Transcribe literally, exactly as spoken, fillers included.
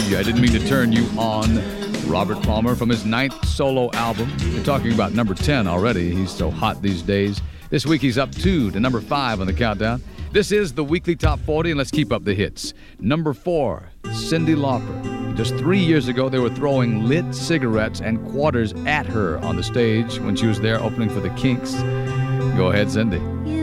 you. I didn't mean to turn you on. Robert Palmer from his ninth solo album. We're talking about number ten already. He's so hot these days. This week he's up two to number five on the countdown. This is the weekly top forty, and let's keep up the hits. Number four, Cyndi Lauper. Just three years ago, they were throwing lit cigarettes and quarters at her on the stage when she was there opening for the Kinks. Go ahead, Cyndi.